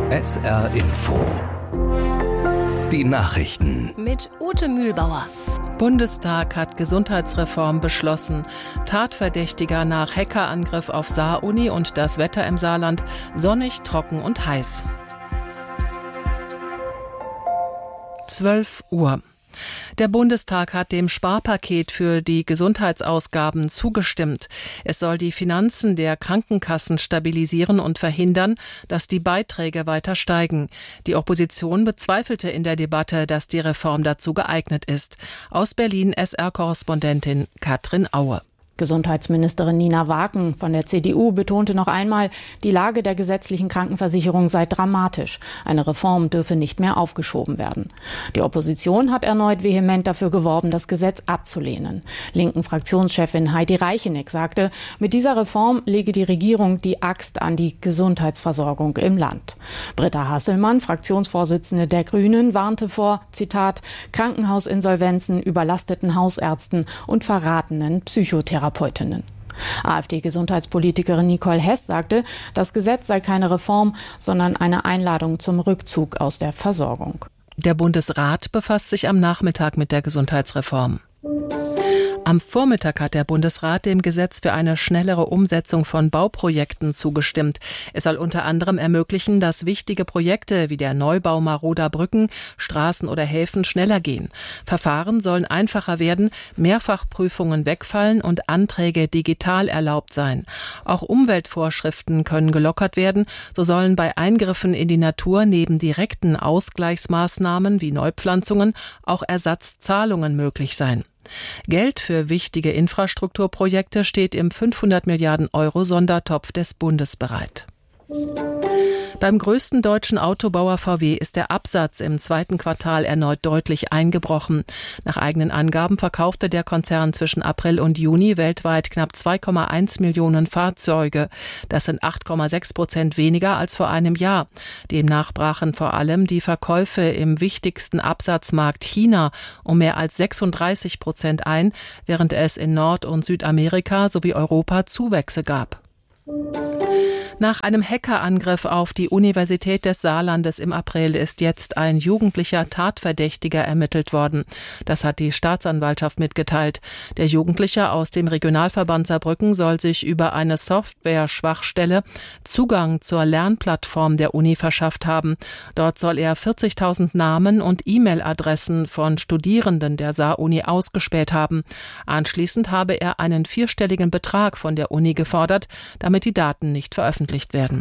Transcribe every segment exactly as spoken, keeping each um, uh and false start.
S R Info. Die Nachrichten. Mit Ute Mühlbauer. Bundestag hat Gesundheitsreform beschlossen. Tatverdächtiger nach Hackerangriff auf Saar-Uni und das Wetter im Saarland. Sonnig, trocken und heiß. zwölf Uhr. Der Bundestag hat dem Sparpaket für die Gesundheitsausgaben zugestimmt. Es soll die Finanzen der Krankenkassen stabilisieren und verhindern, dass die Beiträge weiter steigen. Die Opposition bezweifelte in der Debatte, dass die Reform dazu geeignet ist. Aus Berlin S R-Korrespondentin Katrin Aue. Gesundheitsministerin Nina Waken von der C D U betonte noch einmal, die Lage der gesetzlichen Krankenversicherung sei dramatisch. Eine Reform dürfe nicht mehr aufgeschoben werden. Die Opposition hat erneut vehement dafür geworben, das Gesetz abzulehnen. Linken Fraktionschefin Heidi Reicheneck sagte, mit dieser Reform lege die Regierung die Axt an die Gesundheitsversorgung im Land. Britta Hasselmann, Fraktionsvorsitzende der Grünen, warnte vor, Zitat, Krankenhausinsolvenzen, überlasteten Hausärzten und verratenen Psychotherapeuten. AfD-Gesundheitspolitikerin Nicole Hess sagte, das Gesetz sei keine Reform, sondern eine Einladung zum Rückzug aus der Versorgung. Der Bundesrat befasst sich am Nachmittag mit der Gesundheitsreform. Am Vormittag hat der Bundesrat dem Gesetz für eine schnellere Umsetzung von Bauprojekten zugestimmt. Es soll unter anderem ermöglichen, dass wichtige Projekte wie der Neubau maroder Brücken, Straßen oder Häfen schneller gehen. Verfahren sollen einfacher werden, Mehrfachprüfungen wegfallen und Anträge digital erlaubt sein. Auch Umweltvorschriften können gelockert werden. So sollen bei Eingriffen in die Natur neben direkten Ausgleichsmaßnahmen wie Neupflanzungen auch Ersatzzahlungen möglich sein. Geld für wichtige Infrastrukturprojekte steht im fünfhundert Milliarden Euro Sondertopf des Bundes bereit. Beim größten deutschen Autobauer V W ist der Absatz im zweiten Quartal erneut deutlich eingebrochen. Nach eigenen Angaben verkaufte der Konzern zwischen April und Juni weltweit knapp zwei Komma eins Millionen Fahrzeuge. Das sind acht Komma sechs Prozent weniger als vor einem Jahr. Demnach brachen vor allem die Verkäufe im wichtigsten Absatzmarkt China um mehr als sechsunddreißig Prozent ein, während es in Nord- und Südamerika sowie Europa Zuwächse gab. Nach einem Hackerangriff auf die Universität des Saarlandes im April ist jetzt ein jugendlicher Tatverdächtiger ermittelt worden. Das hat die Staatsanwaltschaft mitgeteilt. Der Jugendliche aus dem Regionalverband Saarbrücken soll sich über eine Software-Schwachstelle Zugang zur Lernplattform der Uni verschafft haben. Dort soll er vierzigtausend Namen und E-Mail-Adressen von Studierenden der Saar-Uni ausgespäht haben. Anschließend habe er einen vierstelligen Betrag von der Uni gefordert, damit die Daten nicht veröffentlicht werden.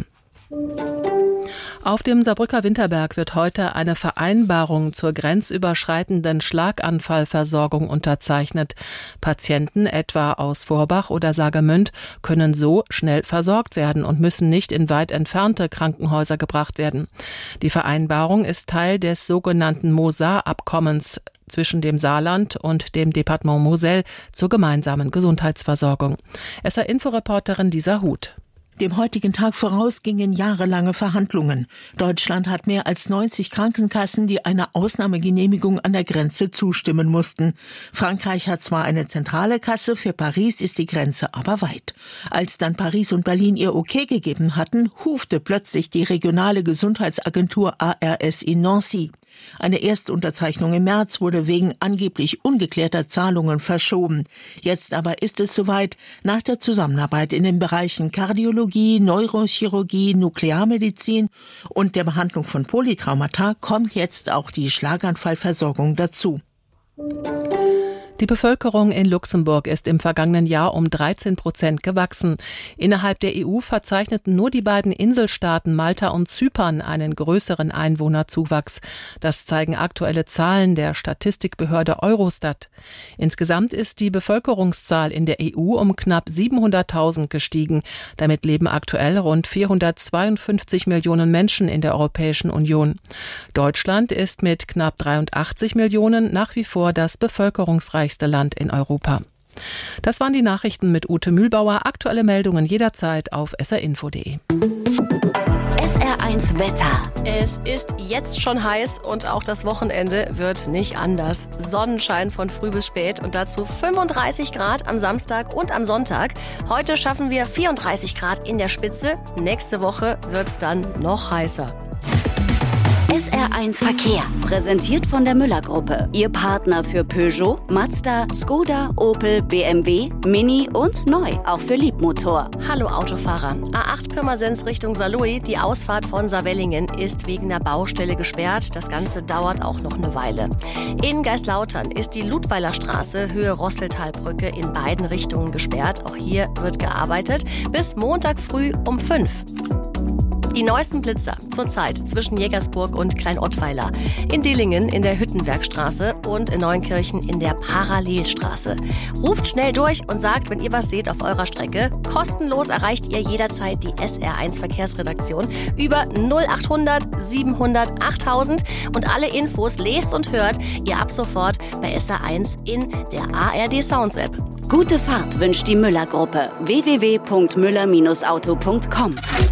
Auf dem Saarbrücker Winterberg wird heute eine Vereinbarung zur grenzüberschreitenden Schlaganfallversorgung unterzeichnet. Patienten etwa aus Vorbach oder Saargemünd können so schnell versorgt werden und müssen nicht in weit entfernte Krankenhäuser gebracht werden. Die Vereinbarung ist Teil des sogenannten Mosar-Abkommens zwischen dem Saarland und dem Departement Moselle zur gemeinsamen Gesundheitsversorgung. S R-Inforeporterin Lisa Huth. Dem heutigen Tag voraus gingen jahrelange Verhandlungen. Deutschland hat mehr als neunzig Krankenkassen, die einer Ausnahmegenehmigung an der Grenze zustimmen mussten. Frankreich hat zwar eine zentrale Kasse, für Paris ist die Grenze aber weit. Als dann Paris und Berlin ihr Okay gegeben hatten, hufte plötzlich die regionale Gesundheitsagentur A R S in Nancy. Eine Erstunterzeichnung im März wurde wegen angeblich ungeklärter Zahlungen verschoben. Jetzt aber ist es soweit. Nach der Zusammenarbeit in den Bereichen Kardiologie, Neurochirurgie, Nuklearmedizin und der Behandlung von Polytraumata kommt jetzt auch die Schlaganfallversorgung dazu. Die Bevölkerung in Luxemburg ist im vergangenen Jahr um dreizehn Prozent gewachsen. Innerhalb der E U verzeichneten nur die beiden Inselstaaten Malta und Zypern einen größeren Einwohnerzuwachs. Das zeigen aktuelle Zahlen der Statistikbehörde Eurostat. Insgesamt ist die Bevölkerungszahl in der E U um knapp siebenhunderttausend gestiegen. Damit leben aktuell rund vierhundertzweiundfünfzig Millionen Menschen in der Europäischen Union. Deutschland ist mit knapp dreiundachtzig Millionen nach wie vor das bevölkerungsreichste Land in Europa. Das waren die Nachrichten mit Ute Mühlbauer. Aktuelle Meldungen jederzeit auf s r info punkt d e. S R eins Wetter. Es ist jetzt schon heiß und auch das Wochenende wird nicht anders. Sonnenschein von früh bis spät und dazu fünfunddreißig Grad am Samstag und am Sonntag. Heute schaffen wir vierunddreißig Grad in der Spitze. Nächste Woche wird's dann noch heißer. S R eins Verkehr, präsentiert von der Müller-Gruppe. Ihr Partner für Peugeot, Mazda, Skoda, Opel, B M W, Mini und neu, auch für Liebmotor. Hallo Autofahrer. A acht Pirmasens Richtung Saarlouis. Die Ausfahrt von Saarwellingen ist wegen der Baustelle gesperrt. Das Ganze dauert auch noch eine Weile. In Geislautern ist die Ludweiler Straße Höhe Rosseltalbrücke in beiden Richtungen gesperrt. Auch hier wird gearbeitet. Bis Montag früh um fünf. Die neuesten Blitzer zurzeit zwischen Jägersburg und Kleinottweiler, in Dillingen in der Hüttenwerkstraße und in Neunkirchen in der Parallelstraße. Ruft schnell durch und sagt, wenn ihr was seht auf eurer Strecke. Kostenlos erreicht ihr jederzeit die S R eins Verkehrsredaktion über null acht hundert siebenhundert achttausend und alle Infos lest und hört ihr ab sofort bei S R eins in der A R D Sounds App. Gute Fahrt wünscht die Müller-Gruppe. w w w punkt müller auto punkt com.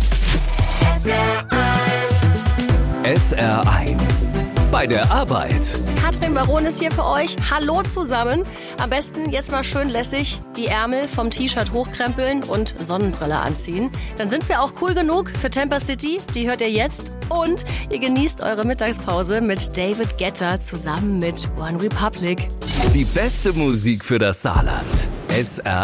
S R eins. Bei der Arbeit. Katrin Baron ist hier für euch. Hallo zusammen. Am besten jetzt mal schön lässig die Ärmel vom T-Shirt hochkrempeln und Sonnenbrille anziehen. Dann sind wir auch cool genug für Tampa City. Die hört ihr jetzt. Und ihr genießt eure Mittagspause mit David Guetta zusammen mit One Republic. Die beste Musik für das Saarland. S R